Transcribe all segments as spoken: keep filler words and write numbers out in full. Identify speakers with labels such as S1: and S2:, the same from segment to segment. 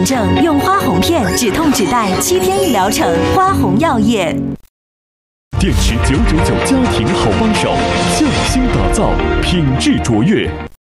S1: 炎症用花红片，止痛止带，七天一疗程。花红药业。
S2: 电池九九九家庭好帮手，匠心打造，品质卓越。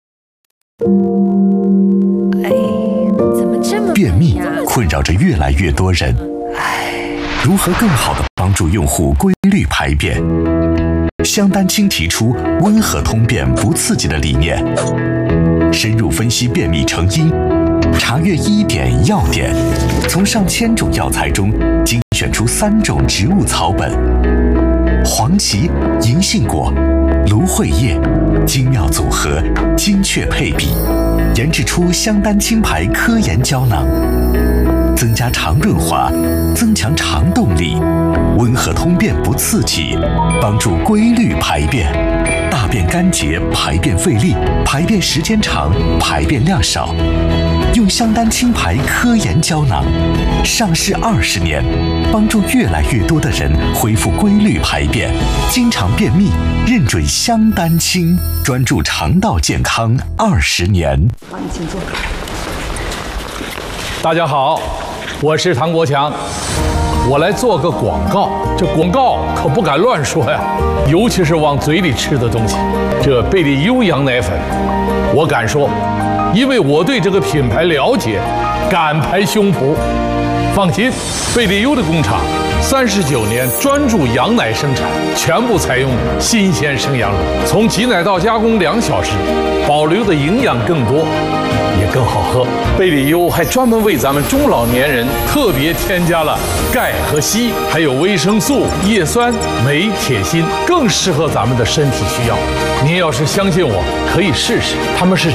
S3: 哎，怎么这么
S4: 便秘困扰着越来越多人，如何更好地帮助用户规律排便？香丹青提出温和通便不刺激的理念，深入分析便秘成因，查阅医典药典，从上千种药材中精选出三种植物草本：黄芪、银杏果、芦荟叶，精妙组合，精确配比，研制出香丹青牌科研胶囊，增加肠润滑，增强肠动力，温和通便不刺激，帮助规律排便，大便干结，排便费力，排便时间长，排便量少。用香丹青牌科研胶囊，上市二十年，帮助越来越多的人恢复规律排便。经常便秘，认准香丹青，专注肠道健康二十年。
S5: 好，你请坐。
S6: 大家好，我是唐国强，我来做个广告。这广告可不敢乱说呀，尤其是往嘴里吃的东西。这贝利优羊奶粉，我敢说，因为我对这个品牌了解，敢拍胸脯。放心，贝利优的工厂三十九年专注羊奶生产，全部采用新鲜生羊乳，从挤奶到加工两小时，保留的营养更多，也更好喝。贝利优还专门为咱们中老年人特别添加了钙和硒，还有维生素、叶酸、镁、铁、锌，更适合咱们的身体需要。您要是相信我，可以试试，他们是